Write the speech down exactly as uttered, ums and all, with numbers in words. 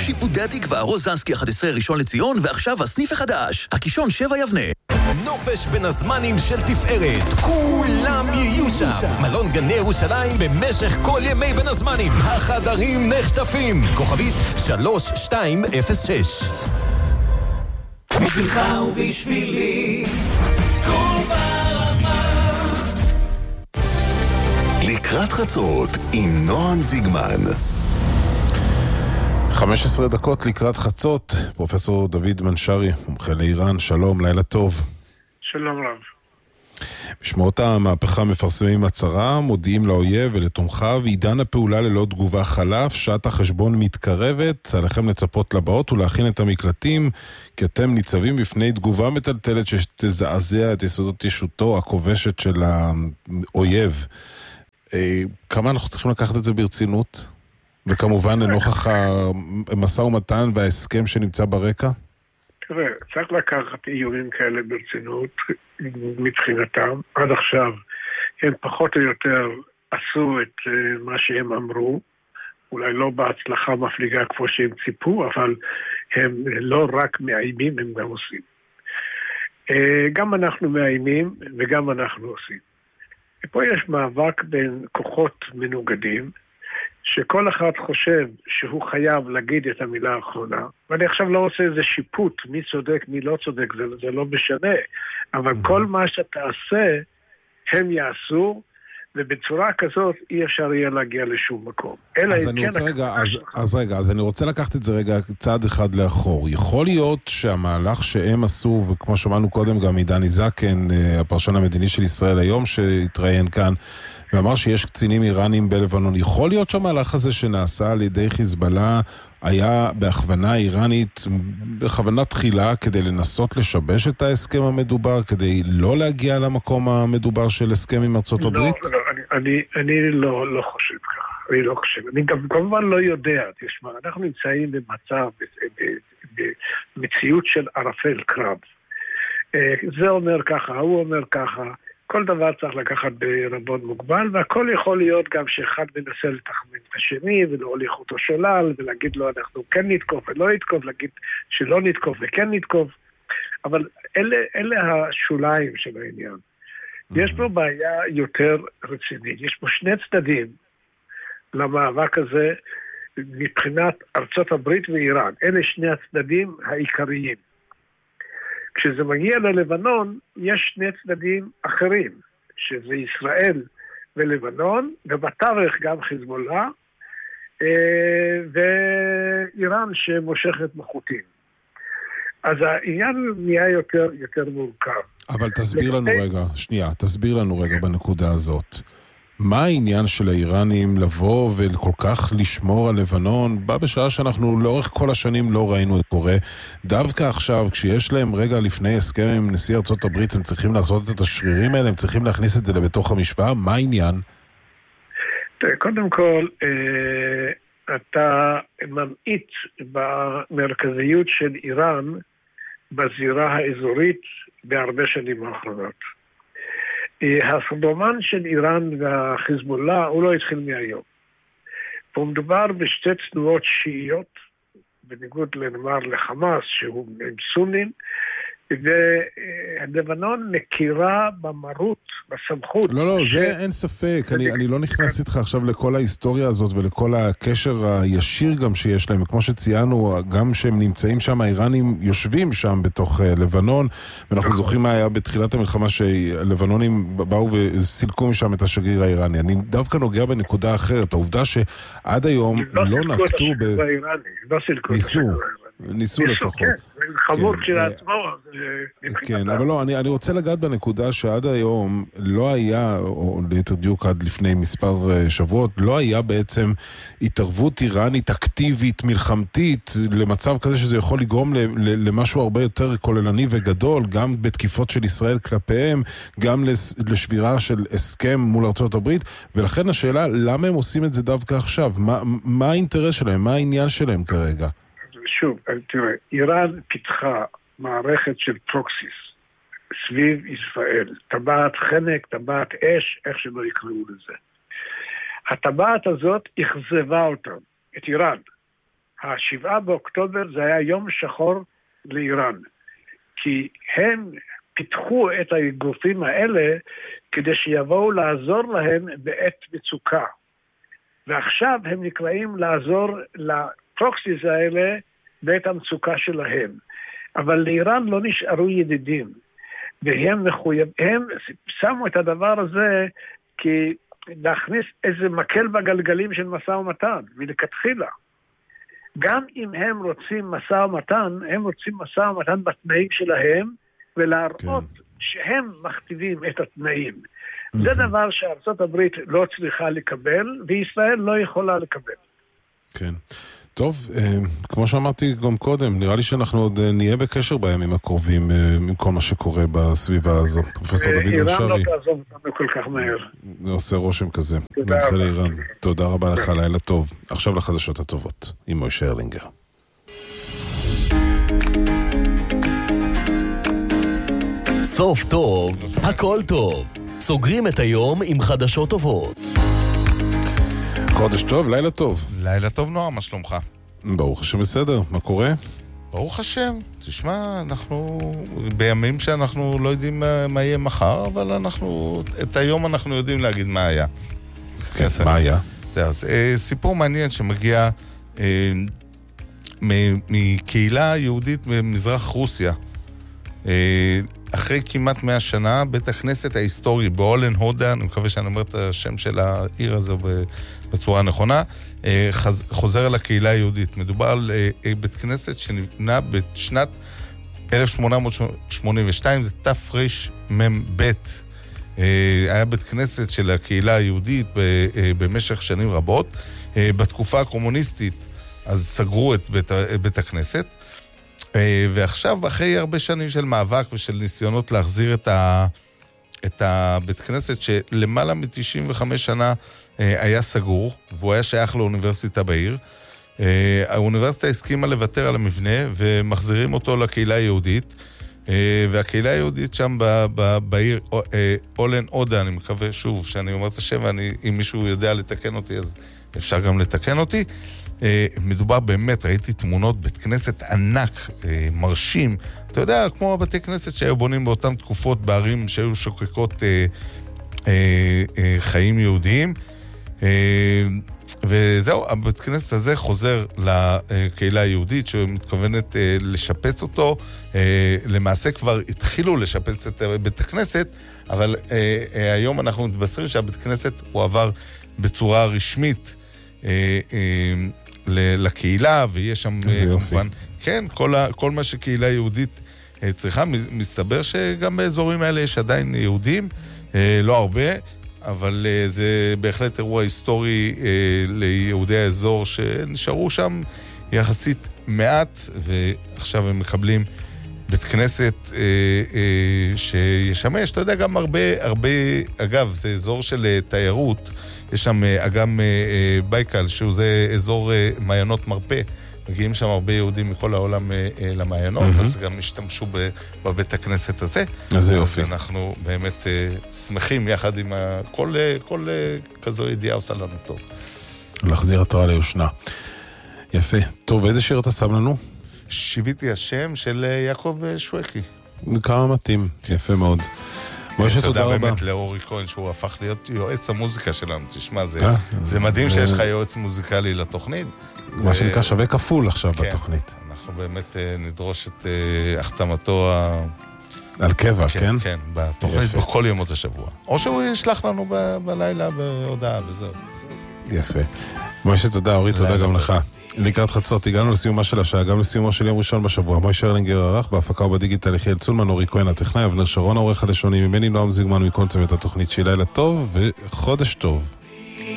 שיפודי התקווה, רוזנסקי אחת עשרה ראשון לציון, ועכשיו הסניף החדש, הקישון שבע יבנה. נופש בין הזמנים של תפארת, כולם יהיו שם. מלון גני ירושלים במשך כל ימי בין הזמנים. החדרים נחטפים. כוכבית שלוש שתיים אפס שש. בשבילך ובשבילי כל ברמה. לקראת חצות עם נועם זיגמן. חמש עשרה דקות לקראת חצות. פרופסור דוד מנשרי, מומחה לאיראן, שלום, לילה טוב. שלום רב. בשמעות המהפכה מפרסמים הצהרה, מודיעים לאויב ולתומכיו, עידן הפעולה ללא תגובה חלף, שעת החשבון מתקרבת, עליכם לצפות לבאות ולהכין את המקלטים, כי אתם ניצבים בפני תגובה מטלטלת שתזעזע את יסודות ישותו הכובשת של האויב. כמה אנחנו צריכים לקחת את זה ברצינות? וכמובן לנוכח המשא ומתן וההסכם שנמצא ברקע? תראה, צריך לקחת איומים כאלה ברצינות מבחינתם. עד עכשיו הם פחות או יותר עשו את מה שהם אמרו, אולי לא בהצלחה מפליגה כמו שהם ציפו, אבל הם לא רק מאיימים, הם גם עושים. גם אנחנו מאיימים וגם אנחנו עושים. ופה יש מאבק בין כוחות מנוגדים, שכל אחד חושב שהוא חייב להגיד את המילה האחרונה, ואני עכשיו לא עושה איזה שיפוט, מי צודק, מי לא צודק, זה, זה לא משנה, אבל כל מה שתעשה, הם יעשו, ובצורה כזאת אי אפשר יהיה להגיע לשום מקום. אז אני רוצה רגע, אז, אז רגע, אז אני רוצה לקחת את זה רגע צעד אחד לאחור. יכול להיות שהמהלך שהם עשו, וכמו שמענו קודם גם מדני זקן, הפרשן המדיני של ישראל היום, שהתראיין כאן, ואמר שיש קצינים איראנים בלבנון. יכול להיות שהמהלך הזה שנעשה על ידי חיזבאללה היה בהכוונה איראנית, בכוונה תחילה, כדי לנסות לשבש את ההסכם המדובר, כדי לא להגיע למקום המדובר של הסכם עם ארצות הברית? לא, לא, אני, אני, אני לא, לא חושב ככה. אני לא חושב. אני גם כמובן לא יודע. תשמע, אנחנו נמצאים במצב, במציאות של ערפל קרב. זה אומר ככה, הוא אומר ככה. כל דבר צריך לקחת ברבון מוגבל, והכל יכול להיות גם שאחד מנסה לתחמן את השני, ולהוליך אותו שולל, ולהגיד לו אנחנו כן נתקוף ולא נתקוף, להגיד שלא נתקוף וכן נתקוף, אבל אלה, אלה השוליים של העניין. יש פה בעיה יותר רצינית, יש פה שני צדדים למאבק הזה, מבחינת ארצות הברית ואיראן, אלה שני הצדדים העיקריים. כשזה מגיע ללבנון, יש שני צדדים אחרים, שזה ישראל ולבנון, ובתווך גם חיזבאללה, ואיראן שמושכת מחוטים. אז העניין נהיה יותר, יותר מורכב. אבל תסביר לנו רגע, שנייה, תסביר לנו רגע בנקודה הזאת. מה העניין של האיראנים לבוא וכל כך לשמור על לבנון, בא בשעה שאנחנו לאורך כל השנים לא ראינו את קורה, דווקא עכשיו, כשיש להם רגע לפני הסכם עם נשיא ארצות הברית, הם צריכים לעשות את השרירים האלה, הם צריכים להכניס את זה לבתוך המשוואה, מה העניין? קודם כל, אתה ממעיט במרכזיות של איראן בזירה האזורית בהרבה שנים האחרונות. הסדומן של איראן והחיזבאללה הוא לא התחיל מהיום. פה מדובר בשתי תנועות שיעיות, בניגוד לנאמר לחמאס שהוא עם סונים, ולבנון מכירה במרות, בסמכות. לא, לא, ש... זה אין ספק. אני, אני לא נכנס איתך עכשיו לכל ההיסטוריה הזאת ולכל הקשר הישיר גם שיש להם. כמו שציינו, גם שהם נמצאים שם, האיראנים יושבים שם בתוך לבנון, ואנחנו זוכרים מה היה בתחילת המלחמה שלבנונים באו וסילקו משם את השגריר האיראני. אני דווקא נוגע בנקודה אחרת. העובדה שעד היום לא, לא נקטו ב... לא סילקו ניסו. ניסו לפחות. כן, זה חמור כשלעצמו. כן, אבל לא, אני, אני רוצה לגעת בנקודה שעד היום לא היה, או ליתר דיוק עד לפני מספר שבועות, לא היה בעצם התערבות איראנית אקטיבית, מלחמתית, למצב כזה שזה יכול לגרום למשהו הרבה יותר כוללני וגדול, גם בתקיפות של ישראל כלפיהם, גם לשבירה של הסכם מול ארצות הברית, ולכן השאלה, למה הם עושים את זה דווקא עכשיו? מה, מה האינטרס שלהם? מה העניין שלהם כרגע? שוב, תראה, איראן פיתחה מערכת של פרוקסיס סביב ישראל, טבעת חנק, טבעת אש, איך שלא יקראו לזה. הטבעת הזאת אכזבה אותם, את איראן. השבעה באוקטובר זה היה יום שחור לאיראן, כי הם פיתחו את הגופים האלה כדי שיבואו לעזור להם בעת מצוקה. ועכשיו הם נקראים לעזור לפרוקסיס האלה בעת המצוקה שלהם. אבל לאיראן לא נשארו ידידים, והם מחויב, הם שמו את הדבר הזה כי להכניס איזה מקל בגלגלים של משא ומתן, מלכתחילה. גם אם הם רוצים משא ומתן, הם רוצים משא ומתן בתנאים שלהם, ולהראות כן. שהם מכתיבים את התנאים. Mm-hmm. זה דבר שארצות הברית לא צריכה לקבל, וישראל לא יכולה לקבל. כן. טוב, כמו שאמרתי גם קודם, נראה לי שאנחנו עוד נהיה בקשר בימים הקרובים עם כל מה שקורה בסביבה הזו. פרופסור דוד משרי. איראן לא תעזוב אותנו כל כך מהר. זה עושה רושם כזה. מומחה לאיראן. תודה רבה לך, לילה טוב. עכשיו לחדשות הטובות, עם מוישה הרלינגר. סוף טוב, הכל טוב. סוגרים את היום עם חדשות טובות. חודש טוב, לילה טוב. לילה טוב נועם, מה שלומך? ברוך השם בסדר, מה קורה? ברוך השם, תשמע, אנחנו בימים שאנחנו לא יודעים מה, מה יהיה מחר, אבל אנחנו, את היום אנחנו יודעים להגיד מה היה. כן, מה היה? אז אה, סיפור מעניין שמגיע אה, מקהילה יהודית במזרח רוסיה. אה, אחרי כמעט מאה שנה, בית הכנסת ההיסטורי באולן הודה, אני מקווה שאני אומר את השם של העיר הזו בצורה נכונה, חוזר אל הקהילה היהודית. מדובר על בית כנסת שנבנה בשנת אלף שמונה מאות שמונים ושתיים, זה תר"ש מ"ב. היה בית כנסת של הקהילה היהודית במשך שנים רבות. בתקופה הקומוניסטית אז סגרו את בית, בית הכנסת, ועכשיו אחרי הרבה שנים של מאבק ושל ניסיונות להחזיר את, ה, את הבית כנסת שלמעלה מ-תשעים וחמש שנה היה סגור, והוא היה שייך לאוניברסיטה בעיר, האוניברסיטה הסכימה לוותר על המבנה ומחזירים אותו לקהילה היהודית, והקהילה היהודית שם ב, ב, בעיר אולן הודה, אני מקווה שוב שאני אומר את השם, ואם מישהו יודע לתקן אותי אז אפשר גם לתקן אותי. מדובר באמת, ראיתי תמונות, בית כנסת ענק, מרשים, אתה יודע, כמו בתי כנסת שהיו בונים באותן תקופות בערים שהיו שוקקות חיים יהודיים, וזהו, הבית כנסת הזה חוזר לקהילה היהודית שמתכוונת לשפץ אותו. למעשה כבר התחילו לשפץ את בית הכנסת, אבל היום אנחנו מתבשרים שהבית כנסת הוא עבר בצורה רשמית לקהילה, ויש שם כמובן, כן, כל, ה, כל מה שקהילה יהודית צריכה. מסתבר שגם באזורים האלה יש עדיין יהודים, לא הרבה, אבל זה בהחלט אירוע היסטורי ליהודי האזור שנשארו שם יחסית מעט, ועכשיו הם מקבלים בית כנסת שישמש, אתה יודע, גם הרבה, הרבה, אגב, זה אזור של תיירות, יש שם אגם בייקל, שהוא זה אזור מעיינות מרפא, מגיעים שם הרבה יהודים מכל העולם למעיינות, mm-hmm. אז גם השתמשו בבית הכנסת הזה. אז יופי. אז אנחנו באמת שמחים יחד עם ה... כל, כל כזו ידיעה עושה לנו טוב. להחזיר התראה ליושנה. יפה. טוב, איזה שיר אתה שם לנו? שיביתי השם של יעקב שווקי. כמה מתאים, יפה מאוד. מוישה, תודה רבה. תודה באמת לאורי כהן שהוא הפך להיות יועץ המוזיקה שלנו. תשמע, זה מדהים שיש לך יועץ מוזיקלי לתוכנית. מה שנקרא שווה כפול עכשיו בתוכנית. אנחנו באמת נדרוש את החתמתו על קבע, כן? כן, בתוכנית בכל ימות השבוע. או שהוא ישלח לנו בלילה בהודעה וזהו. יפה. מוישה, תודה, אורי, תודה גם לך. לקראת חצות, הגענו לסיומה של השעה, גם לסיומו של יום ראשון בשבוע. מוישה הרלינגר ערך, בהפקה ובדיגיטל יחיאל צולמן, אורי כהן הטכנאי, אבנר שרון העורך הלשוני, ממני נועם זיגמן מכל צוות התוכנית. שיהיה לילה טוב וחודש טוב.